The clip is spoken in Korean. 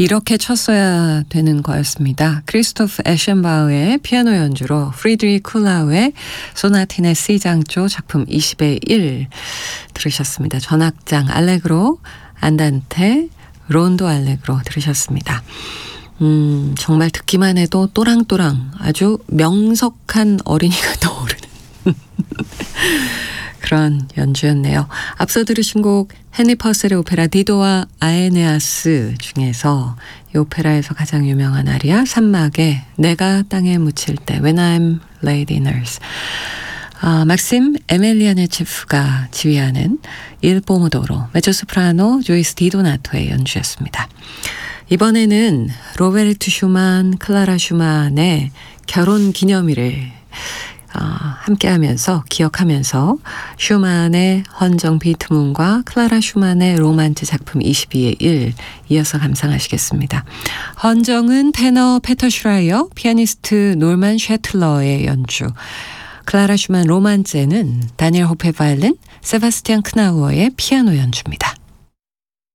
이렇게 쳤어야 되는 거였습니다. 크리스토프 에셴바우의 피아노 연주로 프리드리히 쿨라우의 소나티네 C장조 작품 20의 1 들으셨습니다. 전악장 알레그로, 안단테, 론도 알레그로 들으셨습니다. 정말 듣기만 해도 또랑또랑 아주 명석한 어린이가 떠오르는 그런 연주였네요. 앞서 들으신 곡 헨리 퍼셀의 오페라 디도와 아에네아스 중에서 이 오페라에서 가장 유명한 아리아 산막에 내가 땅에 묻힐 때 When I'm Laid in Earth. 막심 에멜리아네체프가 지휘하는 일 포모도로 메조소프라노 조이스 디도나토의 연주였습니다. 이번에는 로베르트 슈만, 클라라 슈만의 결혼 기념일을 함께하면서 기억하면서 슈만의 헌정 비트문과 클라라 슈만의 로만츠 작품 22의 1 이어서 감상하시겠습니다. 헌정은 테너 페터 슈라이어, 피아니스트 놀만 셰틀러의 연주, 클라라 슈만 로만츠는 다니엘 호페 바이올린, 세바스티안 크나우어의 피아노 연주입니다.